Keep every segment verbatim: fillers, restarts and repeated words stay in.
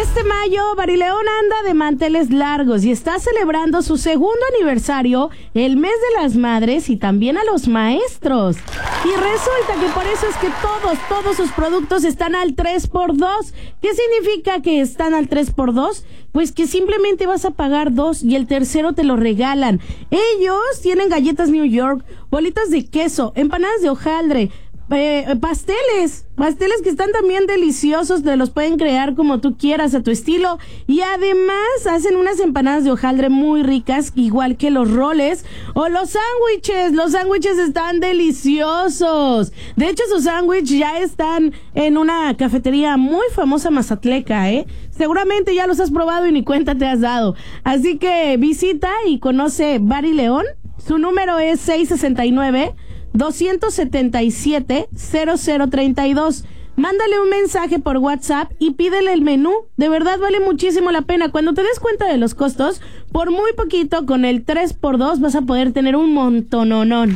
Este mayo, Barileón anda de manteles largos y está celebrando su segundo aniversario, el mes de las madres y también a los maestros. Y resulta que por eso es que todos, todos sus productos están al tres por dos. ¿Qué significa que están al tres por dos? Pues que simplemente vas a pagar dos y el tercero te lo regalan. Ellos tienen galletas New York, bolitas de queso, empanadas de hojaldre, Eh, pasteles, pasteles que están también deliciosos, te los pueden crear como tú quieras, a tu estilo, y además hacen unas empanadas de hojaldre muy ricas, igual que los roles o los sándwiches. Los sándwiches están deliciosos. De hecho, sus sándwiches ya están en una cafetería muy famosa mazatleca, ¿eh? Seguramente ya los has probado y ni cuenta te has dado. Así que visita y conoce Barileón. Su número es seis sesenta y nueve, doscientos setenta y siete, cero cero treinta y dos. Mándale un mensaje por WhatsApp y pídele el menú. De verdad vale muchísimo la pena. Cuando te des cuenta de los costos, por muy poquito, con el tres por dos vas a poder tener un montononón.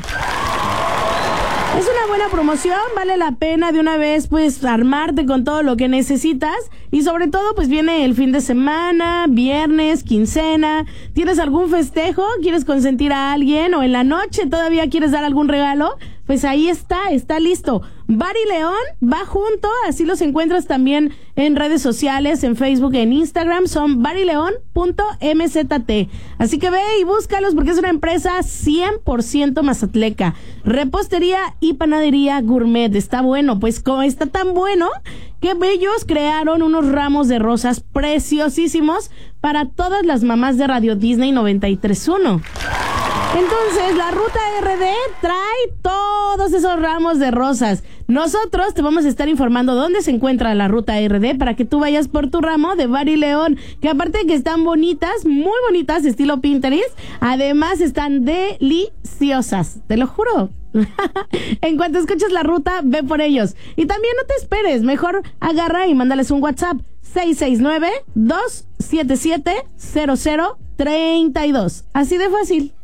Es una buena promoción, vale la pena de una vez pues armarte con todo lo que necesitas y sobre todo pues viene el fin de semana, viernes, quincena, ¿tienes algún festejo? ¿Quieres consentir a alguien o en la noche todavía quieres dar algún regalo? Pues ahí está, está listo. Barileón va junto, así los encuentras también en redes sociales, en Facebook, en Instagram, son barileón punto m z t. Así que ve y búscalos porque es una empresa cien por ciento mazatleca. Repostería y panadería gourmet. Está bueno, pues como está tan bueno que ellos crearon unos ramos de rosas preciosísimos para todas las mamás de Radio Disney noventa y tres punto uno. Entonces, la Ruta R D trae todos esos ramos de rosas. Nosotros te vamos a estar informando dónde se encuentra la Ruta R D para que tú vayas por tu ramo de Barileón, que aparte de que están bonitas, muy bonitas, estilo Pinterest, además están deliciosas, te lo juro. En cuanto escuches la ruta, ve por ellos. Y también no te esperes, mejor agarra y mándales un WhatsApp seis seis nueve, dos siete siete, cero cero treinta y dos. Así de fácil.